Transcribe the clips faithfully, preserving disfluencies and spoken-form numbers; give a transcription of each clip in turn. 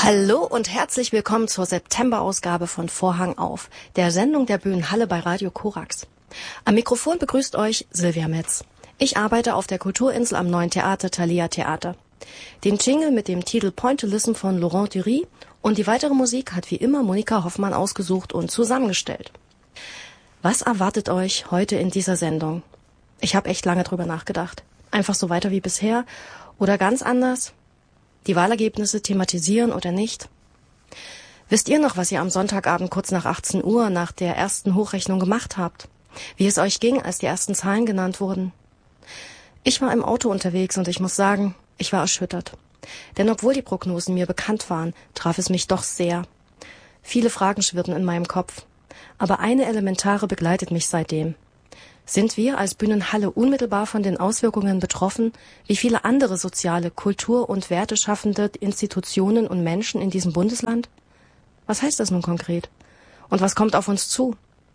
Hallo und herzlich willkommen zur September-Ausgabe von Vorhang auf, der Sendung der Bühnenhalle bei Radio Korax. Am Mikrofon begrüßt euch Silvia Metz. Ich arbeite auf der Kulturinsel am Neuen Theater Thalia Theater. Den Jingle mit dem Titel Pointillism von Laurent Dury und die weitere Musik hat wie immer Monika Hoffmann ausgesucht und zusammengestellt. Was erwartet euch heute in dieser Sendung? Ich habe echt lange drüber nachgedacht. Einfach so weiter wie bisher oder ganz anders? Die Wahlergebnisse thematisieren oder nicht? Wisst ihr noch, was ihr am Sonntagabend kurz nach achtzehn Uhr nach der ersten Hochrechnung gemacht habt? Wie es euch ging, als die ersten Zahlen genannt wurden? Ich war im Auto unterwegs und ich muss sagen, ich war erschüttert. Denn obwohl die Prognosen mir bekannt waren, traf es mich doch sehr. Viele Fragen schwirrten in meinem Kopf. Aber eine elementare begleitet mich seitdem. Sind wir als Bühnenhalle unmittelbar von den Auswirkungen betroffen, wie viele andere soziale, kultur- und werteschaffende Institutionen und Menschen in diesem Bundesland? Was heißt das nun konkret? Und was kommt auf uns zu?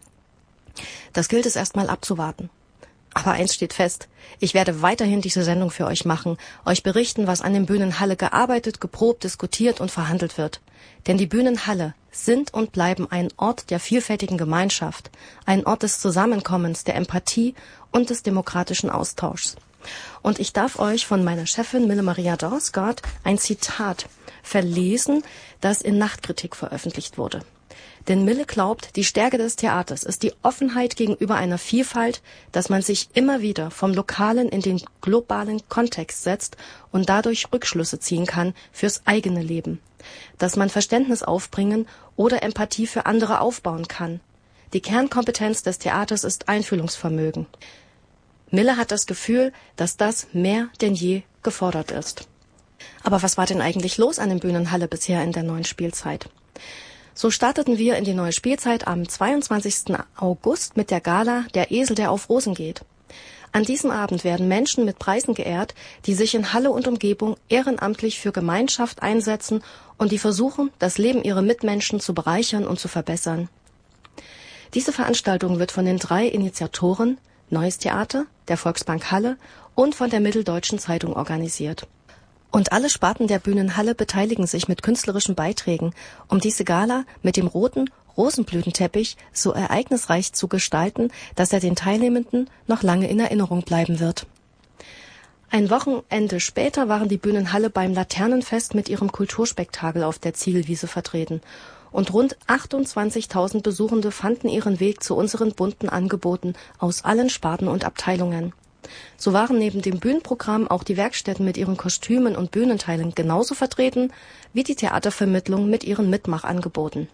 Das gilt es erstmal abzuwarten. Aber eins steht fest, ich werde weiterhin diese Sendung für euch machen, euch berichten, was an den Bühnenhalle gearbeitet, geprobt, diskutiert und verhandelt wird. Denn die Bühnenhalle sind und bleiben ein Ort der vielfältigen Gemeinschaft, ein Ort des Zusammenkommens, der Empathie und des demokratischen Austauschs. Und ich darf euch von meiner Chefin Mille Maria Dorsgaard ein Zitat verlesen, das in Nachtkritik veröffentlicht wurde. Denn Mille glaubt, die Stärke des Theaters ist die Offenheit gegenüber einer Vielfalt, dass man sich immer wieder vom Lokalen in den globalen Kontext setzt und dadurch Rückschlüsse ziehen kann fürs eigene Leben. Dass man Verständnis aufbringen oder Empathie für andere aufbauen kann. Die Kernkompetenz des Theaters ist Einfühlungsvermögen. Mille hat das Gefühl, dass das mehr denn je gefordert ist. Aber was war denn eigentlich los an der Bühnenhalle bisher in der neuen Spielzeit? So starteten wir in die neue Spielzeit am zweiundzwanzigsten August mit der Gala Der Esel, der auf Rosen geht. An diesem Abend werden Menschen mit Preisen geehrt, die sich in Halle und Umgebung ehrenamtlich für Gemeinschaft einsetzen und die versuchen, das Leben ihrer Mitmenschen zu bereichern und zu verbessern. Diese Veranstaltung wird von den drei Initiatoren Neues Theater, der Volksbank Halle und von der Mitteldeutschen Zeitung organisiert. Und alle Sparten der Bühnenhalle beteiligen sich mit künstlerischen Beiträgen, um diese Gala mit dem roten Rosenblütenteppich so ereignisreich zu gestalten, dass er den Teilnehmenden noch lange in Erinnerung bleiben wird. Ein Wochenende später waren die Bühnenhalle beim Laternenfest mit ihrem Kulturspektakel auf der Ziegelwiese vertreten. Und rund achtundzwanzigtausend Besuchende fanden ihren Weg zu unseren bunten Angeboten aus allen Sparten und Abteilungen. So waren neben dem Bühnenprogramm auch die Werkstätten mit ihren Kostümen und Bühnenteilen genauso vertreten wie die Theatervermittlung mit ihren Mitmachangeboten.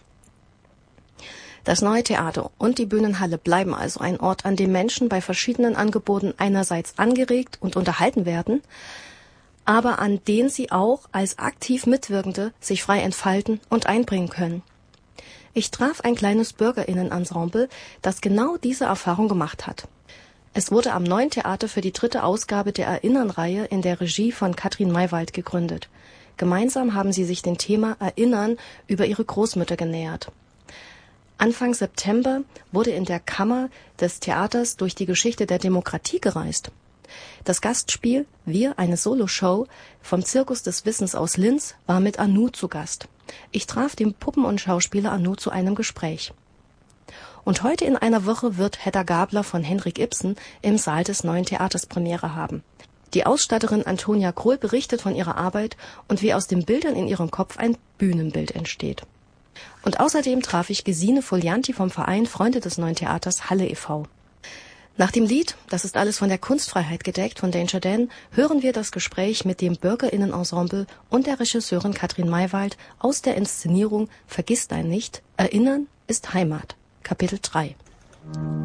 Das Neue Theater und die Bühnenhalle bleiben also ein Ort, an dem Menschen bei verschiedenen Angeboten einerseits angeregt und unterhalten werden, aber an den sie auch als aktiv Mitwirkende sich frei entfalten und einbringen können. Ich traf ein kleines BürgerInnen-Ensemble, das genau diese Erfahrung gemacht hat. Es wurde am Neuen Theater für die dritte Ausgabe der Erinnern-Reihe in der Regie von Katrin Maywald gegründet. Gemeinsam haben sie sich dem Thema Erinnern über ihre Großmütter genähert. Anfang September wurde in der Kammer des Theaters durch die Geschichte der Demokratie gereist. Das Gastspiel Wir, eine Soloshow vom Zirkus des Wissens aus Linz war mit Anu zu Gast. Ich traf den Puppen- und Schauspieler Anu zu einem Gespräch. Und heute in einer Woche wird Hedda Gabler von Henrik Ibsen im Saal des Neuen Theaters Premiere haben. Die Ausstatterin Antonia Krohl berichtet von ihrer Arbeit und wie aus den Bildern in ihrem Kopf ein Bühnenbild entsteht. Und außerdem traf ich Gesine Folianti vom Verein Freunde des Neuen Theaters Halle e V Nach dem Lied Das ist alles von der Kunstfreiheit gedeckt von Danger Dan hören wir das Gespräch mit dem BürgerInnen-Ensemble und der Regisseurin Katrin Maywald aus der Inszenierung Vergiss dein nicht, Erinnern ist Heimat. Kapitel drei